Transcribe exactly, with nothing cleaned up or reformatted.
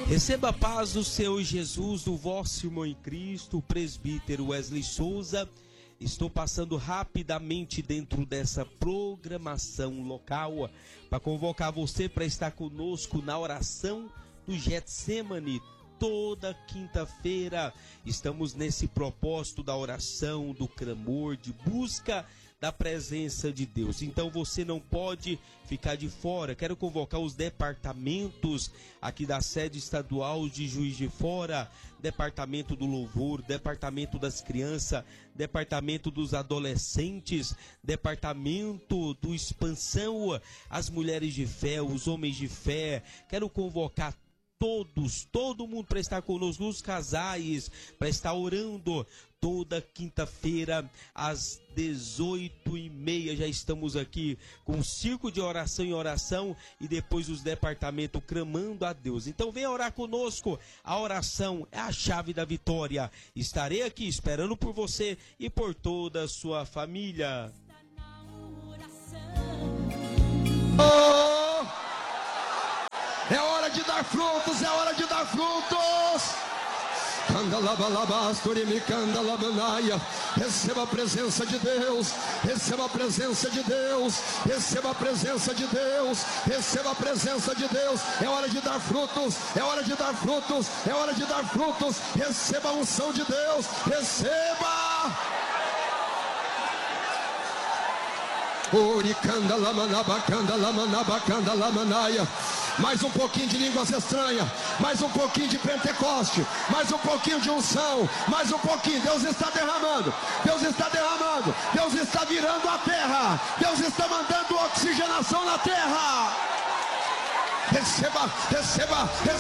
Receba a paz do Senhor Jesus, do vosso irmão em Cristo, o presbítero Wesley Souza. Estou passando rapidamente dentro dessa programação local para convocar você para estar conosco na oração do Getsemane. Toda quinta-feira estamos nesse propósito da oração, do clamor, de busca da presença de Deus. Então você não pode ficar de fora. Quero convocar os departamentos aqui da sede estadual de Juiz de Fora, departamento do louvor, departamento das crianças, departamento dos adolescentes, departamento do expansão, as mulheres de fé, os homens de fé. Quero convocar todos, todo mundo para estar conosco, os casais, para estar orando toda quinta-feira às dezoito e meia. Já estamos aqui com o círculo de oração em oração e depois os departamentos clamando a Deus. Então venha orar conosco. A oração é a chave da vitória. Estarei aqui esperando por você e por toda a sua família. Oh! É hora de dar frutos, é hora de dar frutos. Receba a presença de Deus, receba a presença de Deus, receba a presença de Deus, receba a presença de Deus. É hora de dar frutos, é hora de dar frutos, é hora de dar frutos. Receba a unção de Deus, receba. Oricanda lamanabacanda lamanabacanda lamanaia. Mais um pouquinho de línguas estranhas, mais um pouquinho de Pentecoste, mais um pouquinho de unção, mais um pouquinho. Deus está derramando, Deus está derramando, Deus está virando a terra, Deus está mandando oxigenação na terra. Receba, receba, receba.